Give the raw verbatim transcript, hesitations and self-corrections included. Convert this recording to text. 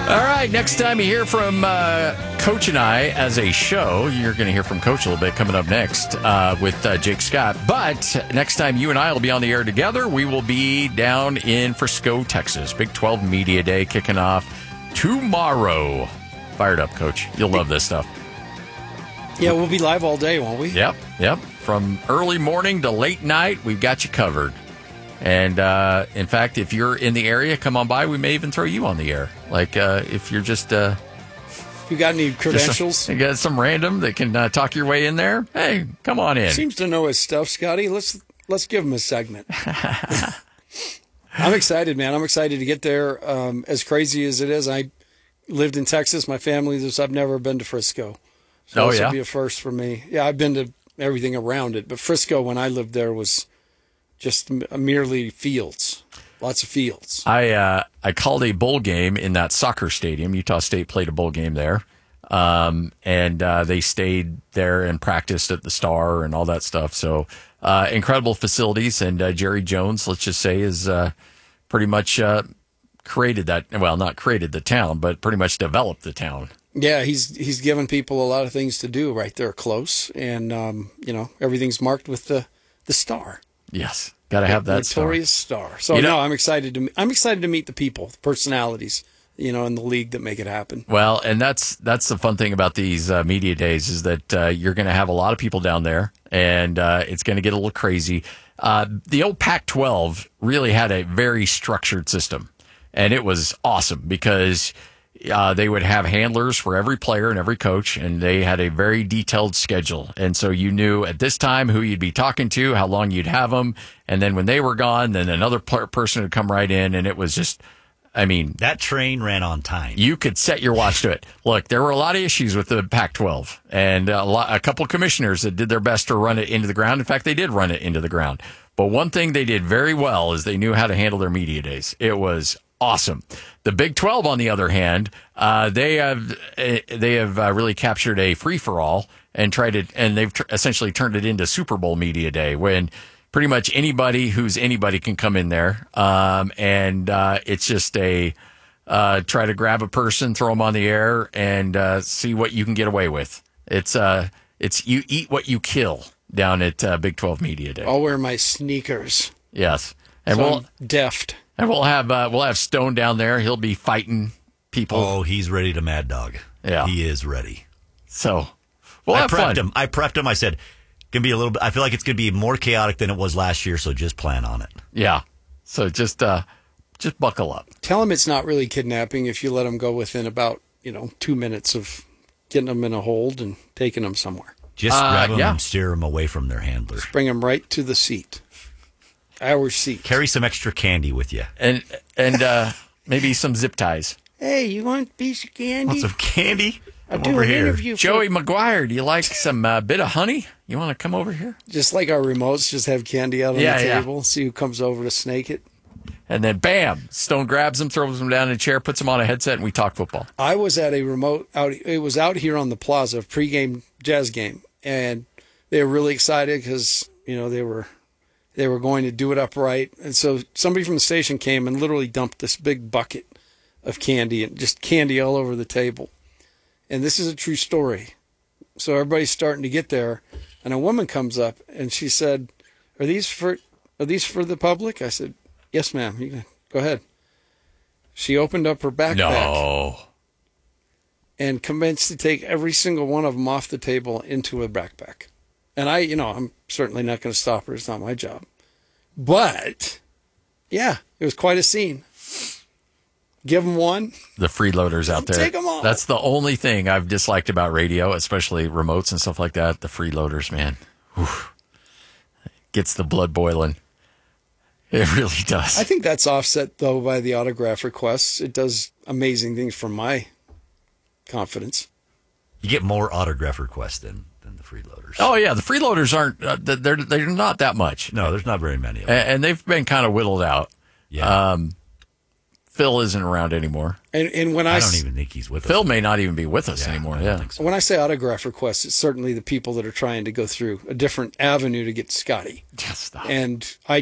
All right, next time you hear from uh, Coach and I as a show, you're going to hear from Coach a little bit coming up next uh, with uh, Jake Scott. But next time you and I will be on the air together, we will be down in Frisco, Texas. Big twelve Media Day kicking off tomorrow. Fired up, Coach. You'll love this stuff. Yeah, we'll be live all day, won't we? Yep, yep. From early morning to late night, we've got you covered. And, uh, in fact, if you're in the area, come on by. We may even throw you on the air. Like, uh, if you're just... Uh, you got any credentials? Some, you got some random that can uh, talk your way in there? Hey, come on in. Seems to know his stuff, Scotty. Let's let's give him a segment. I'm excited, man. I'm excited to get there. Um, as crazy as it is, I lived in Texas. My family lives. I've never been to Frisco. So oh, this yeah? will be a first for me. Yeah, I've been to everything around it. But Frisco, when I lived there, was... just merely fields, lots of fields. I uh, I called a bowl game in that soccer stadium. Utah State played a bowl game there, um, and uh, they stayed there and practiced at the Star and all that stuff. So uh, incredible facilities. And uh, Jerry Jones, let's just say, is uh, pretty much uh, created that. Well, not created the town, but pretty much developed the town. Yeah, he's he's given people a lot of things to do right there close, and um, you know everything's marked with the the Star. Yes, got to have that notorious star. star. So you know, no, I'm excited to I'm excited to meet the people, the personalities, you know, in the league that make it happen. Well, and that's that's the fun thing about these uh, media days is that uh, you're going to have a lot of people down there, and uh, it's going to get a little crazy. Uh, the old Pac twelve really had a very structured system, and it was awesome because uh, they would have handlers for every player and every coach, and they had a very detailed schedule. And so you knew at this time who you'd be talking to, how long you'd have them, and then when they were gone, then another per- person would come right in, and it was just, I mean... that train ran on time. You could set your watch to it. Look, there were a lot of issues with the Pac twelve, and a, lot, a couple of commissioners that did their best to run it into the ground. In fact, they did run it into the ground. But one thing they did very well is they knew how to handle their media days. It was awesome. The Big twelve, on the other hand, uh, they have they have uh, really captured a free for all and tried it, and they've tr- essentially turned it into Super Bowl media day when pretty much anybody who's anybody can come in there, um, and uh, it's just a uh, try to grab a person, throw them on the air, and uh, see what you can get away with. It's uh, it's you eat what you kill down at uh, Big twelve Media Day. I'll wear my sneakers. Yes, and so we'll I'm deft. And we'll have uh, we'll have Stone down there. He'll be fighting people. Oh, he's ready to mad dog. Yeah, he is ready. So we'll I have prepped fun. him. I prepped him. I said, "Gonna be a little bit." I feel like it's gonna be more chaotic than it was last year. So just plan on it. Yeah. So just uh, just buckle up. Tell him it's not really kidnapping if you let him go within about you know two minutes of getting them in a hold and taking them somewhere. Just uh, grab them yeah. and steer them away from their handler. Just bring them right to the seat. Our seat. Carry some extra candy with you. And and uh, maybe some zip ties. Hey, you want a piece of candy? Want some candy? I'll Come do over an here. interview. Joey McGuire, do you like some uh, bit of honey? You want to come over here? Just like our remotes, just have candy out on Yeah, the yeah. table. See who comes over to snake it. And then bam, Stone grabs him, throws him down in a chair, puts him on a headset, and we talk football. I was at a remote out. It was out here on the plaza, pregame Jazz game, and they were really excited because you know they were they were going to do it upright. And so somebody from the station came and literally dumped this big bucket of candy and just candy all over the table. And this is a true story. So everybody's starting to get there, and a woman comes up and she said, "Are these for are these for the public?" I said, "Yes, ma'am. You can go ahead." She opened up her backpack. No. And commenced to take every single one of them off the table into a backpack. And I, you know, I'm certainly not going to stop her. It's not my job. But, yeah, it was quite a scene. Give them one. The freeloaders out there. Take them all. That's the only thing I've disliked about radio, especially remotes and stuff like that. The freeloaders, man. Whew. Gets the blood boiling. It really does. I think that's offset, though, by the autograph requests. It does amazing things for my confidence. You get more autograph requests than, than the freeloaders. Oh, yeah. The freeloaders aren't, uh, they're, they're not that much. No, there's not very many of them. And, and they've been kind of whittled out. Yeah. Um, Phil isn't around anymore. And, and when I, I don't even think he's with us. Phil may not even be with us Yeah, anymore. I don't Yeah. think so. when I say autograph requests, it's certainly the people that are trying to go through a different avenue to get to Scotty. Just stop. And I